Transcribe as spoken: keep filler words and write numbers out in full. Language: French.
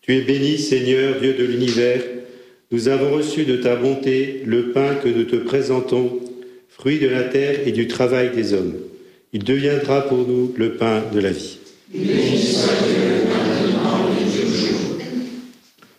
Tu es béni, Seigneur, Dieu de l'univers. Nous avons reçu de ta bonté le pain que nous te présentons, fruit de la terre et du travail des hommes. Il deviendra pour nous le pain de la vie. Béni soit Dieu.